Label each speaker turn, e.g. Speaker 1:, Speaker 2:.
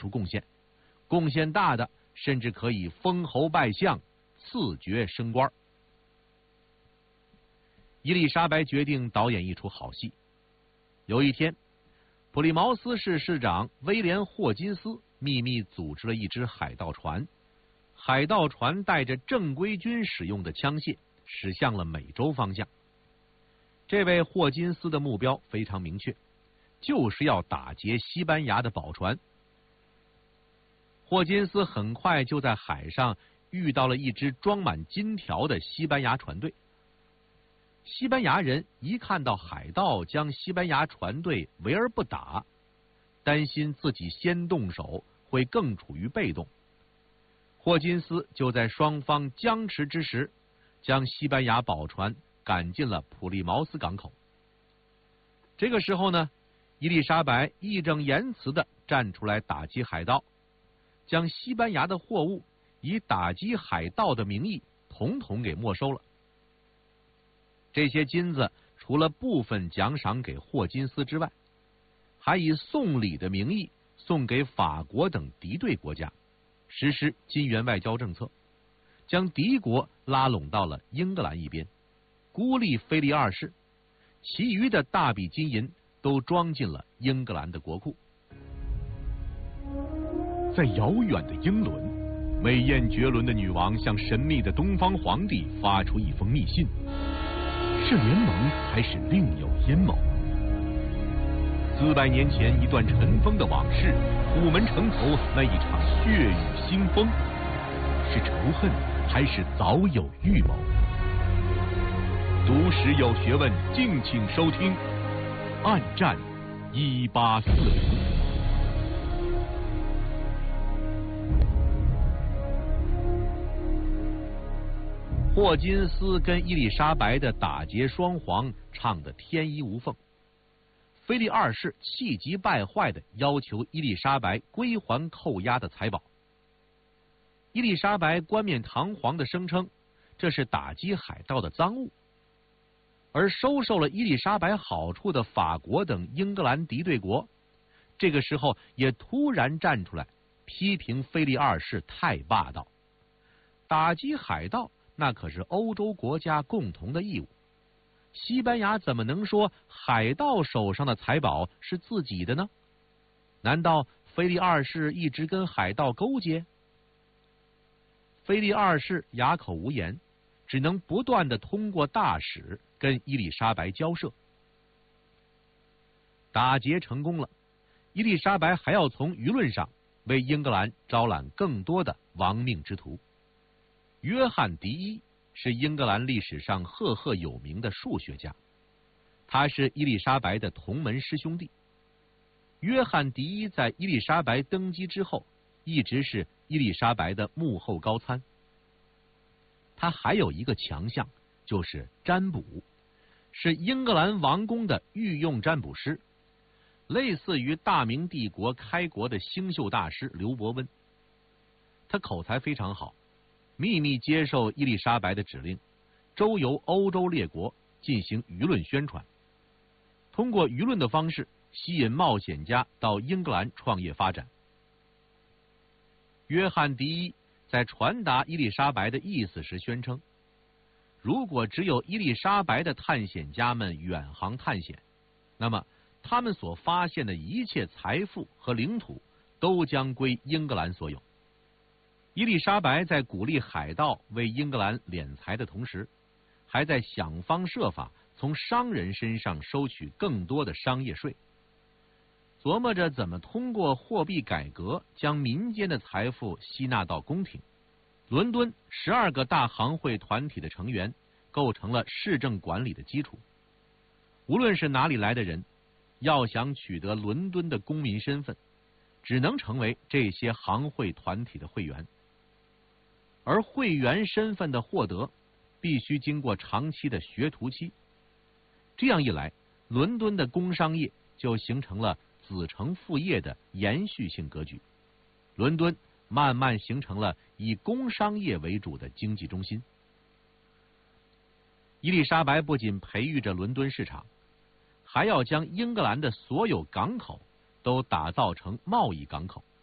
Speaker 1: 出贡献，贡献大的甚至可以封侯拜相，赐爵升官。伊丽莎白决定导演一出好戏。有一天，普利茅斯市市长威廉·霍金斯秘密组织了一支海盗船，海盗船带着正规军使用的枪械驶向了美洲方向。这位霍金斯的目标非常明确，就是要打劫西班牙的宝船。霍金斯很快就在海上遇到了一支装满金条的西班牙船队。西班牙人一看到海盗将西班牙船队围而不打，担心自己先动手会更处于被动。霍金斯就在双方僵持之时，将西班牙宝船赶进了普利茅斯港口。这个时候呢，伊丽莎白义正言辞地站出来打击海盗，将西班牙的货物以打击海盗的名义统统给没收了。这些金子除了部分奖赏给霍金斯之外，还以送礼的名义送给法国等敌对国家，实施金元外交政策，将敌国拉拢到了英格兰一边，孤立菲利二世，其余的大笔金银都装进了英格兰的国库。
Speaker 2: 在遥远的英伦，美艳绝伦的女王向神秘的东方皇帝发出一封密信，是联盟还是另有阴谋？400年前一段尘封的往事，午门城头那一场血雨腥风，是仇恨还是早有预谋？读史有学问，敬请收听《暗战1840》。
Speaker 1: 霍金斯跟伊丽莎白的打劫双簧唱得天衣无缝。菲利二世气急败坏地要求伊丽莎白归还扣押的财宝。伊丽莎白冠冕堂皇地声称这是打击海盗的赃物，而收受了伊丽莎白好处的法国等英格兰敌对国，这个时候也突然站出来批评菲利二世太霸道。打击海盗那可是欧洲国家共同的义务，西班牙怎么能说海盗手上的财宝是自己的呢？难道菲利二世一直跟海盗勾结？菲利二世哑口无言，只能不断地通过大使跟伊丽莎白交涉。打劫成功了，伊丽莎白还要从舆论上为英格兰招揽更多的亡命之徒。约翰第一是英格兰历史上赫赫有名的数学家，他是伊丽莎白的同门师兄弟。约翰第一在伊丽莎白登基之后，一直是伊丽莎白的幕后高参。他还有一个强项，就是占卜，是英格兰王宫的御用占卜师，类似于大明帝国开国的星宿大师刘伯温。他口才非常好，秘密接受伊丽莎白的指令，周游欧洲列国进行舆论宣传，通过舆论的方式吸引冒险家到英格兰创业发展。约翰第一在传达伊丽莎白的意思时宣称，如果只有伊丽莎白的探险家们远航探险，那么他们所发现的一切财富和领土都将归英格兰所有。伊丽莎白在鼓励海盗为英格兰敛财的同时，还在想方设法从商人身上收取更多的商业税，琢磨着怎么通过货币改革将民间的财富吸纳到宫廷。伦敦12个大行会团体的成员构成了市政管理的基础。无论是哪里来的人，要想取得伦敦的公民身份，只能成为这些行会团体的会员。而会员身份的获得必须经过长期的学徒期，这样一来，伦敦的工商业就形成了子承父业的延续性格局，伦敦慢慢形成了以工商业为主的经济中心。伊丽莎白不仅培育着伦敦市场，还要将英格兰的所有港口都打造成贸易港口。